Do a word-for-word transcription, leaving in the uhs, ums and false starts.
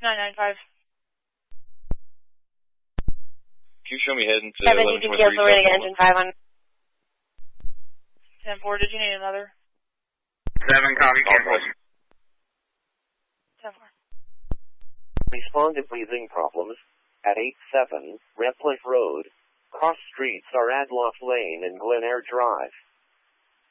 nine nine five. Can you show me heading to Seven, you can cancel rating engine five on. ten four, did you need another? Seven, copy, cancel. ten four. Respond to breathing problems at eight seven Redcliffe Road. Cross streets are Adloff Lane and Glen Eyre Drive.